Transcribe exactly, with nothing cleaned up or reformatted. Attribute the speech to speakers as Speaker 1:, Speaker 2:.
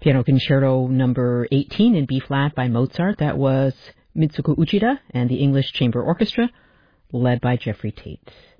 Speaker 1: Piano Concerto number eighteen in B-flat by Mozart. That was Mitsuko Uchida and the English Chamber Orchestra, led by Jeffrey Tate.